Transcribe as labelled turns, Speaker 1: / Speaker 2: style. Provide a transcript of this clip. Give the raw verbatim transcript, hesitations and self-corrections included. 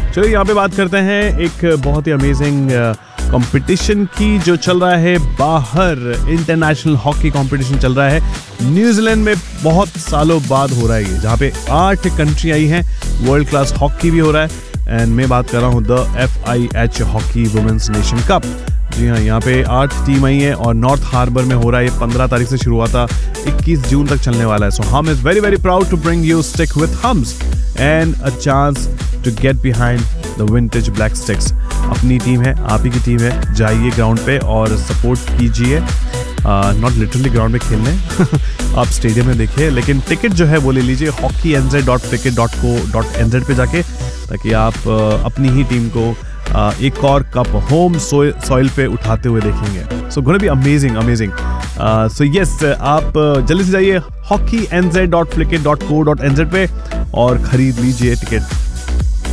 Speaker 1: चलिए यहाँ पे बात करते हैं एक बहुत ही अमेजिंग कंपटीशन की जो चल रहा है बाहर। इंटरनेशनल हॉकी कंपटीशन चल रहा है न्यूजीलैंड में, बहुत सालों बाद हो रहा है ये, जहाँ पे आठ कंट्री आई हैं। वर्ल्ड क्लास हॉकी भी हो रहा है एंड मैं बात कर रहा हूँ the F I H hockey women's nation cup. जी हाँ, यहाँ पे आठ टीम आई है और नॉर्थ हार्बर में हो रहा है। ये पंद्रह तारीख से शुरू हुआ था, इक्कीस जून तक चलने वाला है। सो हम is very very proud to bring you stick with hums and a chance to get behind the vintage black sticks. अपनी टीम है, आप ही की टीम है, जाइए ग्राउंड पे और सपोर्ट कीजिए। नॉट लिटरली ग्राउंड में खेलने आप स्टेडियम में देखिए, लेकिन टिकट जो है वो ले लीजिए hockey N Z dot ticket dot co dot N Z पे जाके, ताकि आप uh, अपनी ही टीम को uh, एक और कप होम सॉइल पे उठाते हुए देखेंगे। सो gonna be amazing amazing. So yes, आप uh, जल्दी से जाइए hockey N Z dot ticket dot co dot N Z पे और खरीद लीजिए टिकट।